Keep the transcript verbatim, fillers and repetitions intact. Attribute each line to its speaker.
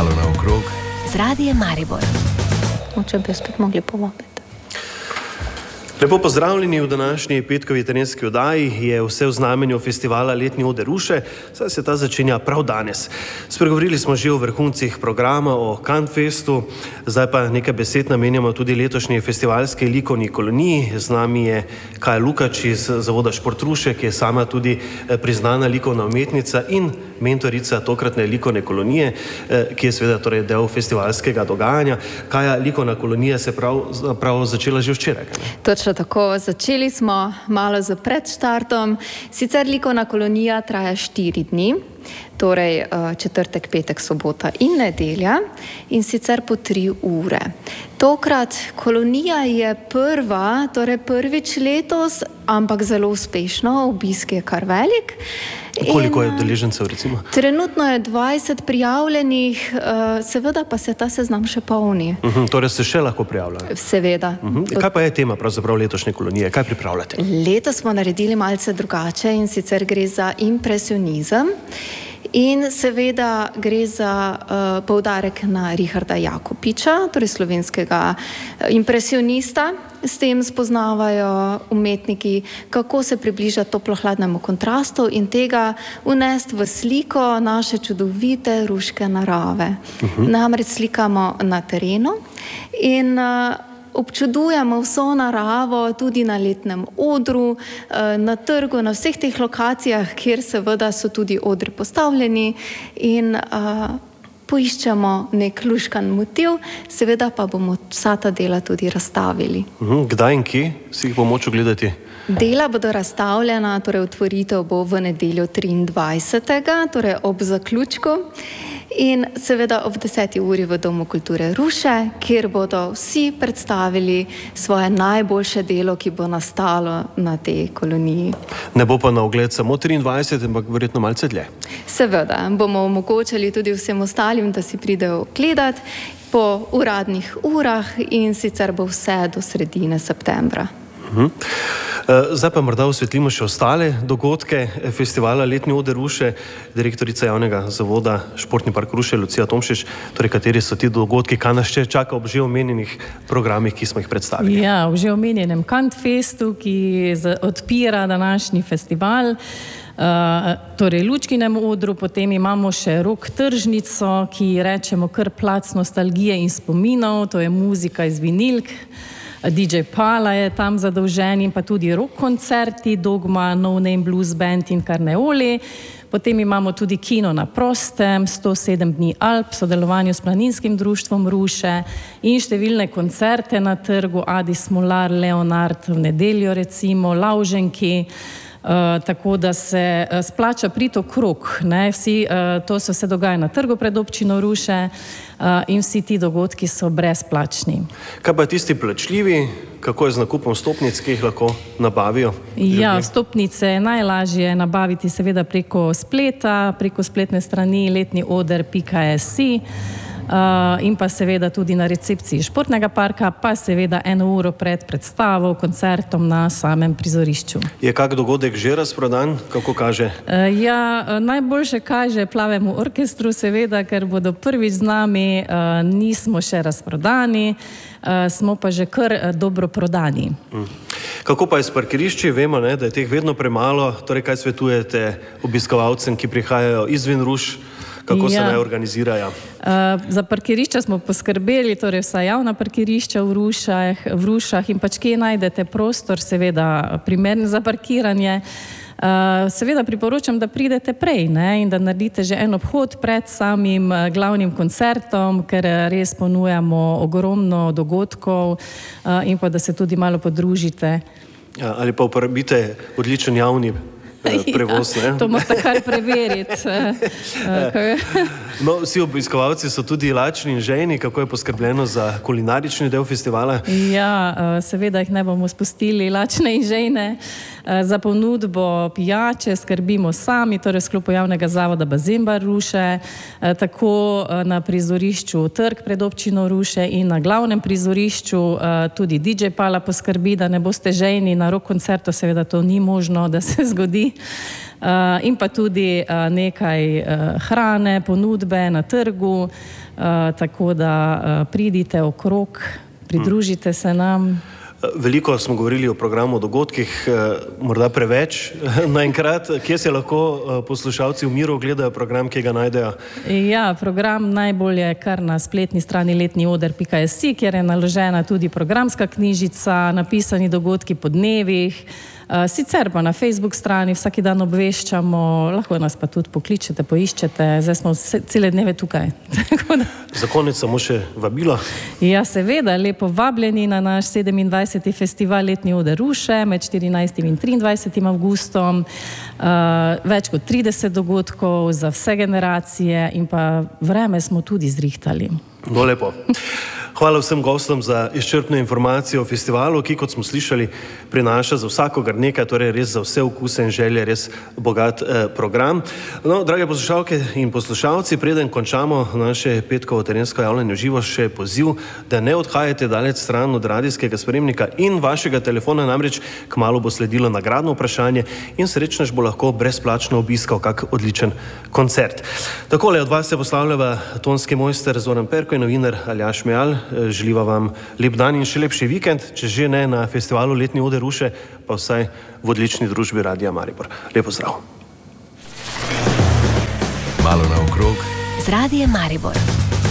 Speaker 1: Halo naokrog
Speaker 2: z Radijem Maribor.
Speaker 3: Če bi spet mogli povabiti.
Speaker 4: Lepo pozdravljeni v današnji petkovi terenski oddaji. Je vse v znamenju festivala Letni oder Ruše, saj se ta začenja prav danes. Spregovorili smo že o vrhuncih programa, o Canfestu, zdaj pa nekaj besed namenjamo tudi letošnji festivalski likovni koloniji. Z nami je Kaja Lukač iz Zavoda Šport Ruše, ki je sama tudi priznana likovna umetnica in mentorica tokratne likovne kolonije, ki je seveda torej del festivalskega dogajanja. Kaja, likovna kolonija se prav, prav začela že včeraj, ne?
Speaker 3: Točno tako, začeli smo malo z predštartom. Sicer likovna kolonija traja štiri dni, torej četrtek, petek, sobota in nedelja, in sicer po tri ure. Tokrat kolonija je prva, torej prvič letos, ampak zelo uspešno, obisk je kar velik.
Speaker 4: Koliko je udeležencev recimo?
Speaker 3: Trenutno je dvajset prijavljenih, seveda pa se ta seznam še polni.
Speaker 4: Uh-huh, torej se še lahko prijavljajo?
Speaker 3: Seveda.
Speaker 4: Uh-huh. Kaj pa je tema pravzaprav letošnje kolonije? Kaj pripravljate?
Speaker 3: Letos smo naredili malce drugače, in sicer gre za impresionizem. In seveda gre za uh, poudarek na Richarda Jakopiča, torej slovenskega impresionista. S tem spoznavajo umetniki, kako se približa toplohladnemu kontrastu in tega unesti v sliko naše čudovite ruške narave. Uh-huh. Namreč slikamo na terenu in uh, občudujemo vso naravo tudi na letnem odru, na trgu, na vseh teh lokacijah, kjer seveda so tudi odri postavljeni, in a, poiščemo nek luškan motiv, seveda pa bomo vsa ta dela tudi razstavili.
Speaker 4: Kdaj in kje si jih bo moč ogledati?
Speaker 3: Dela bodo razstavljena, torej otvoritev bo v nedeljo triindvajsetega, torej ob zaključku. In seveda ob deseti uri v Domu kulture Ruše, kjer bodo vsi predstavili svoje najboljše delo, ki bo nastalo na tej koloniji.
Speaker 4: Ne bo pa na ogled samo triindvajset, ampak verjetno malce dlje.
Speaker 3: Seveda, bomo omogočali tudi vsem ostalim, da si pridejo gledati po uradnih urah, in sicer bo vse do sredine septembra.
Speaker 4: Uh-huh. Zdaj pa morda osvetlimo še ostale dogodke festivala Letni oder Ruše. Direktorica javnega zavoda Športni park Ruše, Lucija Tomšič, torej kateri so ti dogodki, kaj nas še čaka ob že omenjenih programih, ki smo jih predstavili?
Speaker 5: Ja, v že omenjenem Canfestu, ki odpira današnji festival, uh, torej Lučkinem odru, potem imamo še rock tržnico, ki rečemo kar plac nostalgije in spominov, to je muzika iz vinilk. D J Pala je tam zadolžen, in pa tudi rock koncerti, Dogma, No Name Blues Band in Karneoli. Potem imamo tudi kino na prostem, sto sedem dni Alp, v sodelovanju s Planinskim društvom Ruše, in številne koncerte na trgu, Adi Smolar, Leonard v nedeljo recimo, Lauženki. Uh, tako da se uh, splača priti okrog, ne, vsi, uh, to se vse dogaja na trgu pred občino Ruše, uh, in vsi ti dogodki so brezplačni.
Speaker 4: Kaj pa tisti plačljivi, kako je z nakupom stopnic, ki jih lahko nabavijo?
Speaker 5: Ja, stopnice je najlažje nabaviti seveda preko spleta, preko spletne strani letni oder pika si. Uh, in pa seveda tudi na recepciji Športnega parka, pa seveda eno uro pred predstavo, koncertom na samem prizorišču.
Speaker 4: Je kak dogodek že razprodan? Kako kaže?
Speaker 5: Uh, ja, najboljše kaže Plavemu orkestru, seveda, ker bodo prvič z nami, uh, nismo še razprodani, uh, smo pa že kar uh, dobro prodani.
Speaker 4: Hmm. Kako pa je s parkirišči? Vemo, ne, da je teh vedno premalo, torej kaj svetujete obiskovalcem, ki prihajajo izven Ruš? Kako ja. se naj organizirajo?
Speaker 5: Uh, za parkirišča smo poskrbeli, torej vsa javna parkirišča v Rušah, v Rušah in pač kje najdete prostor, seveda primeren za parkiranje. Uh, seveda priporočam, da pridete prej, ne, in da naredite že en obhod pred samim uh, glavnim koncertom, ker res ponujamo ogromno dogodkov, uh, in pa da se tudi malo podružite.
Speaker 4: Ja, ali pa uporabite odličen javni prevoz, ne?
Speaker 5: Ja, to morate kar preveriti.
Speaker 4: No, vsi obiskovalci so tudi lačni in žejni. Kako je poskrbljeno za kulinarični del festivala?
Speaker 5: Ja, seveda jih ne bomo spustili lačne in žejne. Za ponudbo pijače skrbimo sami, torej v sklopu javnega zavoda Bazenbar Ruše, tako na prizorišču Trg pred občino Ruše in na glavnem prizorišču tudi D J Pala poskrbi, da ne boste žejni na rock koncertu, seveda to ni možno, da se zgodi. in pa tudi nekaj hrane, ponudbe na trgu, tako da pridite okrog, pridružite se nam.
Speaker 4: Veliko smo govorili o programu, o dogodkih, morda preveč naenkrat. Kje se lahko poslušalci v miru gledajo program, ki ga najdejo?
Speaker 5: Ja, program najbolje kar na spletni strani letni oder pika si, kjer je naložena tudi programska knjižica, napisani dogodki po dnevih. Sicer pa na Facebook strani vsak dan obveščamo, lahko nas pa tudi pokličete, poiščete, zdaj smo cele dneve tukaj.
Speaker 4: Za konec samo še vabilo.
Speaker 5: Ja, seveda, lepo vabljeni na naš sedemindvajseti festival Letni oder Ruše med štirinajstim in triindvajsetim avgustom. Več kot trideset dogodkov za vse generacije in pa vreme smo tudi zrihtali.
Speaker 4: No, lepo. Hvala vsem gostom za izčrpne informacije o festivalu, ki, kot smo slišali, prinaša za vsakogar nekaj, torej res za vse okuse in želje, res bogat eh, program. No, drage poslušalke in poslušalci, preden končamo naše petkovo terensko javljanje v živo, še poziv, da ne odhajate daleč stran od radijskega spremnika in vašega telefona, namreč kmalu bo sledilo nagradno vprašanje in srečnež bo lahko brezplačno obiskal kak odličen koncert. Takole od vas se poslavljava tonski mojster Zoran Perko in novinar Aljaž Mejal. Želiva vam lep dan in še lepši vikend, če že ne na festivalu Letni oder Ruše, pa vsaj v odlični družbi Radia Maribor. Lepo zdrav.
Speaker 1: Malo naokrog z Radiem Maribor.